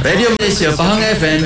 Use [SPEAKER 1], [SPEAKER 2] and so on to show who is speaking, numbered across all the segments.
[SPEAKER 1] Radio Malaysia Pahang FM.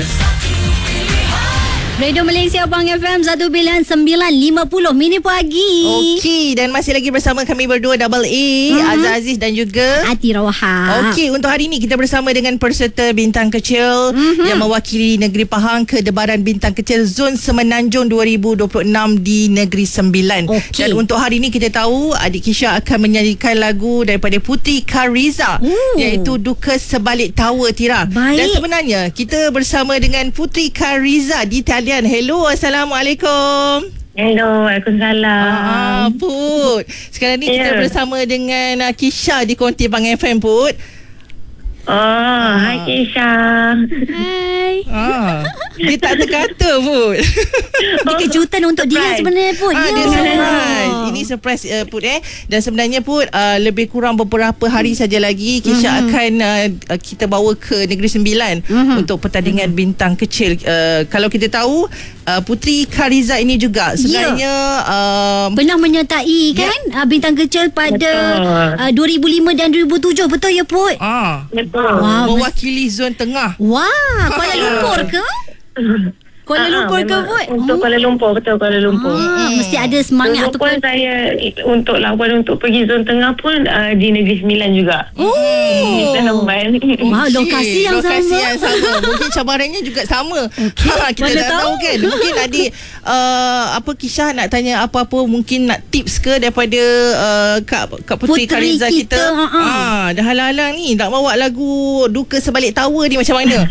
[SPEAKER 2] Radio Malaysia Pahang FM 1 pilihan 9.50 minit pagi.
[SPEAKER 3] Okey, dan masih lagi bersama kami berdua Double A, Azhar Aziz dan juga
[SPEAKER 2] Ati Rawha.
[SPEAKER 3] Okey, untuk hari ini kita bersama dengan peserta bintang kecil yang mewakili negeri Pahang ke Debaran Bintang Kecil Zon Semenanjung 2026 di Negeri Sembilan.
[SPEAKER 2] Okey.
[SPEAKER 3] Dan untuk hari ini kita tahu adik Kisha akan menyanyikan lagu daripada Puteri Khariza, iaitu Duka Sebalik Tawa, Tira.
[SPEAKER 2] Baik.
[SPEAKER 3] Dan sebenarnya kita bersama dengan Puteri Khariza di talian. Hello, Assalamualaikum.
[SPEAKER 4] Hello, Waalaikumsalam.
[SPEAKER 3] Put. Sekarang ni kita bersama dengan Kisha di Konti Pang FM, Put.
[SPEAKER 4] Oh, hai Kisha.
[SPEAKER 2] Hai.
[SPEAKER 3] Dia tak terkata, Put.
[SPEAKER 2] Ini kejutan untuk dia sebenarnya pun.
[SPEAKER 3] Dia surprise. Ini surprise, Put. Dan sebenarnya, Put, lebih kurang beberapa hari saja lagi Kisha akan kita bawa ke Negeri Sembilan untuk pertandingan bintang kecil. Kalau kita tahu, Puteri Khariza ini juga sebenarnya
[SPEAKER 2] pernah menyertai kan bintang kecil pada 2005 dan 2007. Betul ya, Put?
[SPEAKER 4] Betul.
[SPEAKER 2] Wow,
[SPEAKER 3] mewakili zon tengah.
[SPEAKER 2] Wah, Kuala Lumpur ke? Kuala Lumpur ke, Put?
[SPEAKER 4] Untuk Kuala Lumpur, betul, Kuala Lumpur.
[SPEAKER 2] Mesti ada semangat
[SPEAKER 4] Dulu pun
[SPEAKER 2] ataupun
[SPEAKER 4] saya untuk lawan untuk pergi zon tengah pun di Negeri Sembilan juga. Kita lambat.
[SPEAKER 2] Wah, lokasi yang sama.
[SPEAKER 3] Mungkin cabarannya juga sama. Kita
[SPEAKER 2] Mana
[SPEAKER 3] tak
[SPEAKER 2] tahu.
[SPEAKER 3] tahu kan. Mungkin adik Kisha nak tanya apa-apa, mungkin nak tips ke daripada Kak Puteri Khariza kita. Dah halang-halang ni nak bawa lagu Duka Sebalik Tawa ni macam mana?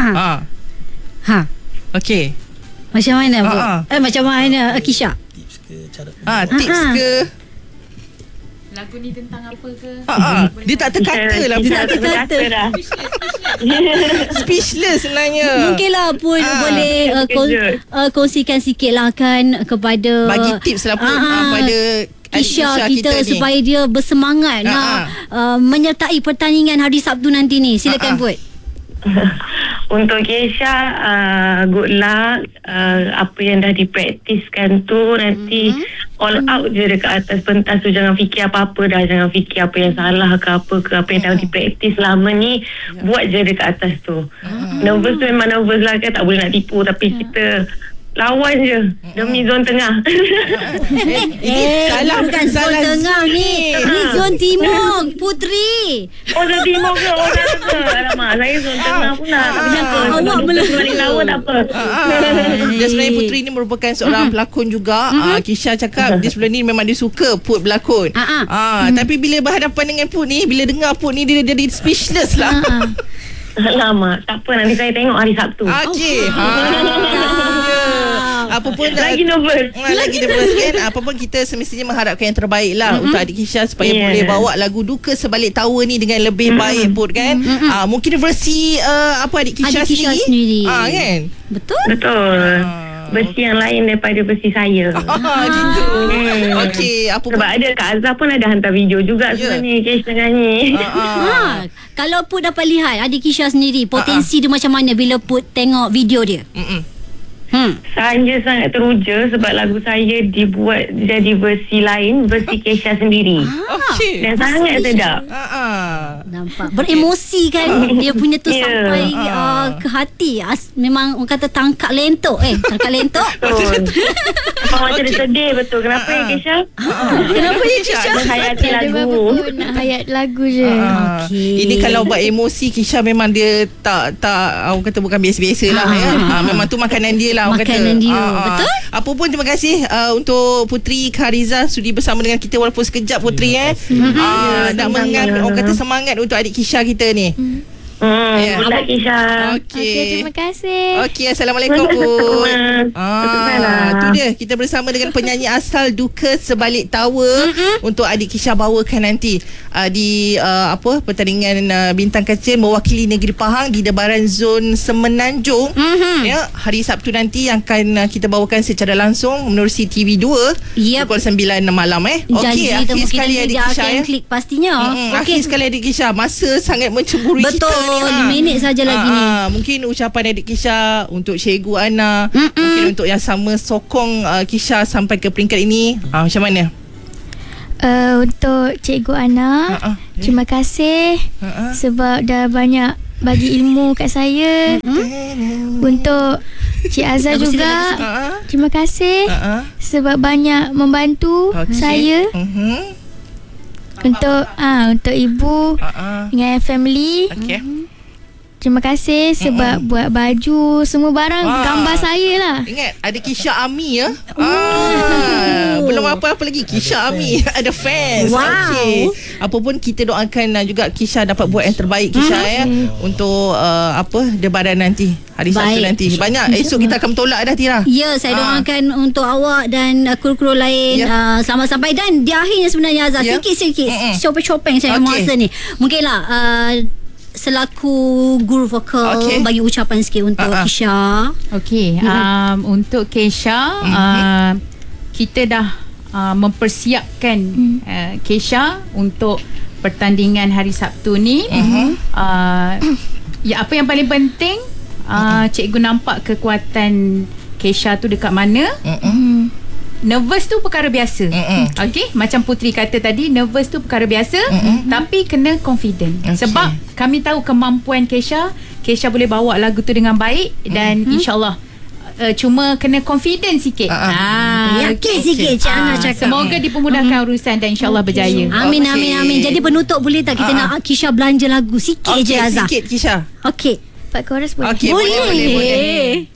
[SPEAKER 3] Okey.
[SPEAKER 2] Macam mana, Put? Macam mana, Kisha?
[SPEAKER 3] Tips ke?
[SPEAKER 5] Lagu ni tentang apa ke?
[SPEAKER 3] Dia tak terkata lah.
[SPEAKER 4] Kita tak berkata dah.
[SPEAKER 3] Speechless sebenarnya.
[SPEAKER 2] Mungkinlah Put boleh kongsikan sikit lah kan kepada
[SPEAKER 3] Bagi tips lah Put pada
[SPEAKER 2] Kisha kita
[SPEAKER 3] ni,
[SPEAKER 2] supaya dia bersemangat nak menyertai pertandingan hari Sabtu nanti ni. Silakan Put.
[SPEAKER 4] Untuk Kisha, good luck. Apa yang dah dipraktiskan tu nanti all out je dekat atas pentas tu. Jangan fikir apa-apa dah. Jangan fikir apa yang salah ke apa yang dah dipraktis lama ni. Buat je dekat atas tu. Nervous tu memang nervous lah kan. Tak boleh nak tipu. Tapi kita lawan je demi zon tengah.
[SPEAKER 3] salah
[SPEAKER 2] bukan zon tengah ni. Ni zon timur, Puteri.
[SPEAKER 4] Oh, zon timur ke? Oh, tak ke? Alamak, saya zon tengah pula.
[SPEAKER 2] Awak
[SPEAKER 4] balik lawan tak apa.
[SPEAKER 3] Dan sebenarnya Puteri ni merupakan seorang pelakon juga. Kisha cakap dia sebelum ni memang dia suka Put berlakon. Tapi bila berhadapan dengan Put ni, bila dengar Put ni, dia jadi speechless lah.
[SPEAKER 4] Alamak, tak apa, nanti saya tengok hari Sabtu.
[SPEAKER 3] Okey. Apa pun
[SPEAKER 4] lagi nervous.
[SPEAKER 3] Lagi nervous kan. Apa pun kita semestinya mengharapkan yang terbaik lah untuk adik Kisha supaya boleh bawa lagu Duka Sebalik Tawa ni dengan lebih baik Put kan. Mungkin versi adik Kisha sendiri. Kan?
[SPEAKER 4] Betul. Versi yang lain daripada versi saya.
[SPEAKER 3] Gitu. Okey, apa
[SPEAKER 4] sebab ada Kak Azhar pun ada hantar video juga sebenarnya Kisha nyanyi.
[SPEAKER 2] Kalau Put dapat lihat adik Kisha sendiri, potensi dia macam mana bila Put tengok video dia?
[SPEAKER 4] Saya sangat teruja sebab lagu saya dibuat jadi versi lain, versi Kisha sendiri. Dan sangat sedap.
[SPEAKER 2] Nampak beremosi kan. Dia punya tu sampai ke hati. Memang orang kata tangkap lentok. Tangkap lentok.
[SPEAKER 4] Macam dia sedih betul. Kenapa ya Kisha?
[SPEAKER 2] Kenapa ya Kisha?
[SPEAKER 4] Nak hayati lagu.
[SPEAKER 5] Nak hayat lagu je.
[SPEAKER 3] Ini kalau buat emosi, Kisha memang dia tak orang kata bukan biasa-biasa lah. Memang tu makanan dia lah.
[SPEAKER 2] Makanan dia. Betul?
[SPEAKER 3] Apa pun terima kasih untuk Puteri Khariza sudi bersama dengan kita walaupun sekejap Puteri nak mengambil orang kata semangat untuk adik Kisha kita ni.
[SPEAKER 4] Budak Kisha.
[SPEAKER 5] Okey, terima kasih.
[SPEAKER 3] Okey, Assalamualaikum. Tu dia, kita bersama dengan penyanyi asal Duka Sebalik Tawa untuk adik Kisha bawakan nanti di pertandingan bintang kecil mewakili negeri Pahang di Debaran Zon Semenanjung. Hari Sabtu nanti yang akan kita bawakan secara langsung menerusi TV2 pukul 9 malam. Okey, akhir sekali adik Kisha
[SPEAKER 2] klik pastinya.
[SPEAKER 3] Akhir sekali adik Kisha, masa sangat mencemburi kita ni.
[SPEAKER 2] 5 minit saja lagi ni.
[SPEAKER 3] Mungkin ucapan adik Kisha untuk Cikgu Ana, mungkin untuk yang sama sokong Kisha sampai ke peringkat ini, macam mana?
[SPEAKER 5] Untuk Cikgu Ana, terima kasih sebab dah banyak bagi ilmu kat saya. Untuk Cik Azhar juga. Terima kasih sebab banyak membantu saya. Untuk ibu dengan family. Terima kasih sebab buat baju, semua barang gambar saya lah.
[SPEAKER 3] Ingat ada Kisha Ami ya. Belum apa-apa lagi Kisha Ami ada fans. Okey. Apa pun kita doakan juga Kisha dapat buat yang terbaik Kisha ya untuk debaran nanti hari Sabtu nanti. Banyak esok kita akan bertolak dah Tira.
[SPEAKER 2] Ya, saya doakan untuk awak dan kru-kru lain selamat sampai. Dan di akhirnya sebenarnya Azhar sikit-sikit shopeng-shopeng saya masa ni. Mungkinlah selaku guru vokal bagi ucapan sikit untuk Kesha.
[SPEAKER 6] Okey, untuk Kesha kita dah mempersiapkan Kesha untuk pertandingan hari Sabtu ni. Apa yang paling penting, cikgu nampak kekuatan Kesha tu dekat mana. Nervous tu perkara biasa. Okey, macam Putri kata tadi, nervous tu perkara biasa, tapi kena confident. Sebab kami tahu kemampuan Kesha boleh bawa lagu tu dengan baik dan insya-Allah cuma kena confident sikit.
[SPEAKER 2] Yakin sikit Cik Ana cakap.
[SPEAKER 6] Semoga dipermudahkan urusan dan insya-Allah berjaya.
[SPEAKER 2] Amin. Jadi penutup boleh tak kita nak Kesha belanja lagu sikit je Azhar?
[SPEAKER 3] Sikit Kisha.
[SPEAKER 2] Okey.
[SPEAKER 5] 4 chorus boleh.
[SPEAKER 3] Okey, boleh.